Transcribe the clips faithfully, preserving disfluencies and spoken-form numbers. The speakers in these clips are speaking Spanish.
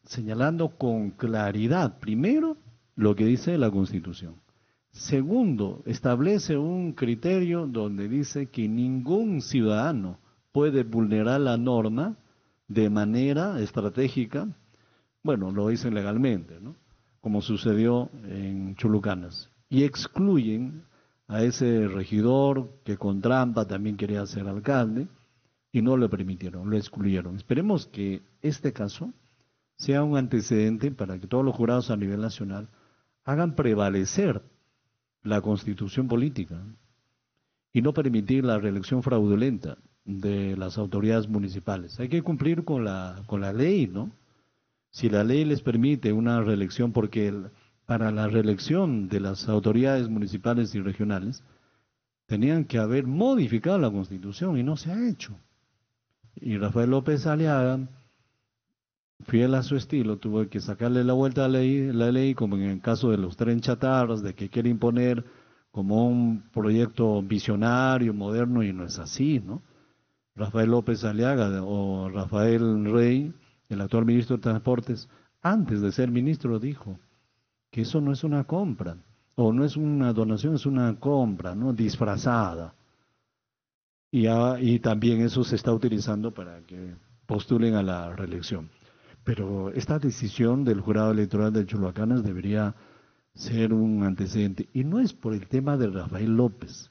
señalando con claridad, primero, lo que dice la Constitución. Segundo, establece un criterio donde dice que ningún ciudadano puede vulnerar la norma de manera estratégica, bueno, lo dicen legalmente, ¿no? Como sucedió en Chulucanas. Y excluyen a ese regidor que con trampa también quería ser alcalde y no lo permitieron, lo excluyeron. Esperemos que este caso sea un antecedente para que todos los jurados a nivel nacional hagan prevalecer la constitución política y no permitir la reelección fraudulenta de las autoridades municipales. Hay que cumplir con la, con la ley, ¿no? Si la ley les permite una reelección, porque el, para la reelección de las autoridades municipales y regionales tenían que haber modificado la constitución y no se ha hecho. Y Rafael López Aliaga, fiel a su estilo, tuvo que sacarle la vuelta a la ley, la ley, como en el caso de los tren chatarras, de que quiere imponer como un proyecto visionario, moderno, y no es así, ¿no? Rafael López Aliaga o Rafael Rey, el actual ministro de Transportes, antes de ser ministro dijo que eso no es una compra, o no es una donación, es una compra, ¿no? Disfrazada. Y, a, y también eso se está utilizando para que postulen a la reelección. Pero esta decisión del jurado electoral de Chuluacanas debería ser un antecedente. Y no es por el tema de Rafael López,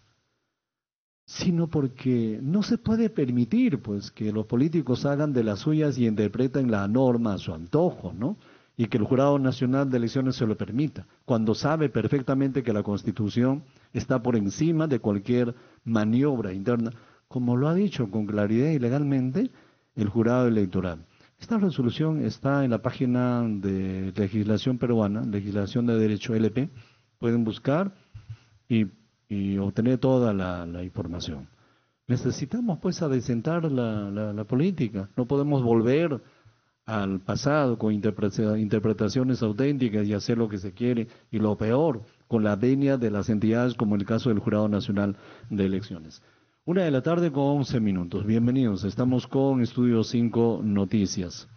sino porque no se puede permitir pues que los políticos hagan de las suyas y interpreten la norma a su antojo, ¿no? Y que el Jurado Nacional de Elecciones se lo permita, cuando sabe perfectamente que la Constitución está por encima de cualquier maniobra interna, como lo ha dicho con claridad y legalmente el Jurado Electoral. Esta resolución está en la página de legislación peruana, legislación de derecho L P, pueden buscar y, y obtener toda la, la información. Necesitamos pues adecentar la, la, la política, no podemos volver al pasado con interpreta- interpretaciones auténticas y hacer lo que se quiere, y lo peor, con la venia de las entidades como el caso del Jurado Nacional de Elecciones. Una de la tarde con once minutos. Bienvenidos, estamos con Estudio cinco Noticias.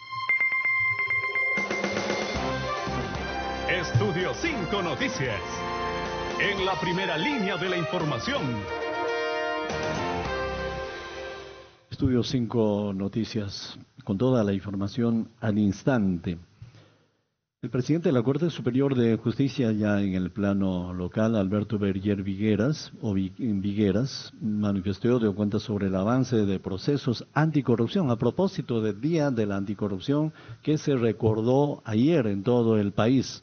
Estudio cinco Noticias. En la primera línea de la información. Estudio cinco Noticias, con toda la información al instante. El presidente de la Corte Superior de Justicia, ya en el plano local, Alberto Berger Vigueras, o Vigueras, manifestó dio cuenta sobre el avance de procesos anticorrupción, a propósito del Día de la Anticorrupción que se recordó ayer en todo el país.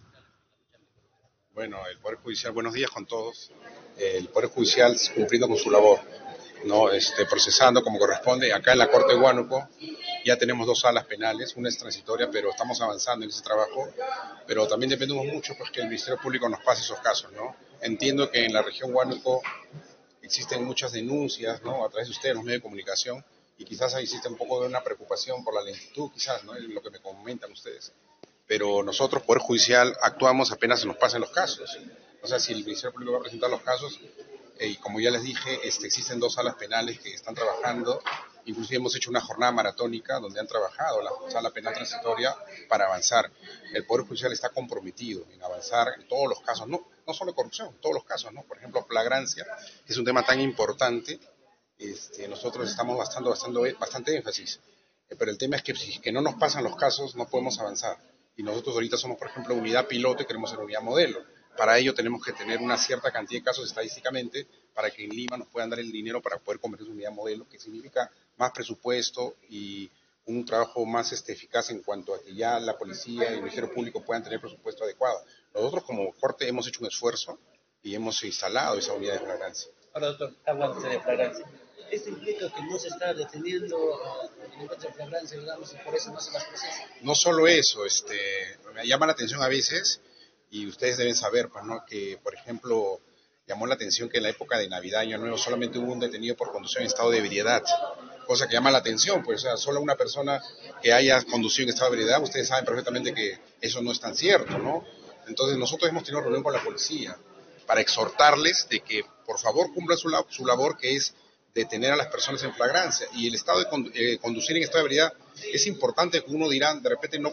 Bueno, el Poder Judicial, buenos días con todos. El Poder Judicial cumpliendo con su labor, ¿no? Este, procesando como corresponde. Acá en la Corte de Huánuco ya tenemos dos salas penales, una es transitoria, pero estamos avanzando en ese trabajo. Pero también dependemos mucho pues, que el Ministerio Público nos pase esos casos, ¿no? Entiendo que en la región Huánuco existen muchas denuncias, ¿no? A través de ustedes, los medios de comunicación, y quizás ahí existe un poco de una preocupación por la lentitud, quizás, ¿no? Es lo que me comentan ustedes. Pero nosotros, Poder Judicial, actuamos apenas se nos pasen los casos. O sea, si el Ministerio Público va a presentar los casos, eh, y como ya les dije, este, existen dos salas penales que están trabajando, inclusive hemos hecho una jornada maratónica donde han trabajado la sala penal transitoria para avanzar. El Poder Judicial está comprometido en avanzar en todos los casos, no, no solo corrupción, todos los casos, ¿no? Por ejemplo, flagrancia, que es un tema tan importante, este, nosotros estamos bastante, bastante, bastante énfasis, eh, pero el tema es que si que no nos pasan los casos, no podemos avanzar. Y nosotros ahorita somos, por ejemplo, unidad piloto y queremos ser unidad modelo. Para ello tenemos que tener una cierta cantidad de casos estadísticamente para que en Lima nos puedan dar el dinero para poder convertir en unidad modelo, que significa más presupuesto y un trabajo más este, eficaz en cuanto a que ya la policía y el Ministerio Público puedan tener presupuesto adecuado. Nosotros como Corte hemos hecho un esfuerzo y hemos instalado esa unidad de flagrancia. Ahora, doctor, hablando de flagrancia. ¿Esto implica que no se está deteniendo en encuentro de flagrancia, digamos, y por eso no se las procesa? No solo eso, este, me llama la atención a veces, y ustedes deben saber, pues, ¿no? Que, por ejemplo, llamó la atención que en la época de Navidad, Año Nuevo, solamente hubo un detenido por conducción en estado de ebriedad, cosa que llama la atención, pues, o sea, solo una persona que haya conducido en estado de ebriedad, ustedes saben perfectamente que eso no es tan cierto, ¿no? Entonces, nosotros hemos tenido reunión con la policía para exhortarles de que, por favor, cumplan su, lab- su labor, que es detener a las personas en flagrancia. Y el estado de condu- eh, conducir en estado de ebriedad es importante, que uno dirá, de repente no